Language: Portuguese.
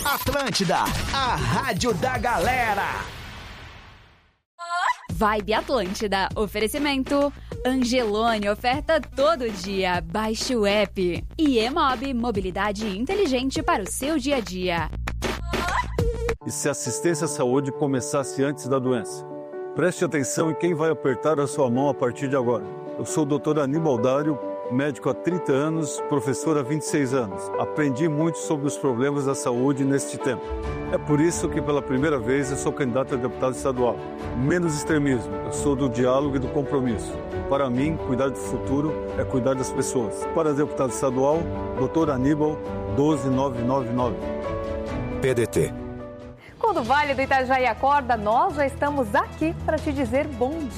Atlântida, a rádio da galera. Vibe Atlântida. Oferecimento Angelone, oferta todo dia. Baixe o app. E Emob, mobilidade inteligente para o seu dia a dia. E se a assistência à saúde começasse antes da doença? Preste atenção em quem vai apertar a sua mão a partir de agora. Eu sou o Dr. Aníbal Dário, médico há 30 anos, professor há 26 anos. Aprendi muito sobre os problemas da saúde neste tempo. É por isso que pela primeira vez eu sou candidato a deputado estadual. Menos extremismo, eu sou do diálogo e do compromisso. Para mim, cuidar do futuro é cuidar das pessoas. Para deputado estadual, Dr. Aníbal, 12999. PDT. Quando o Vale do Itajaí acorda, nós já estamos aqui para te dizer bom dia.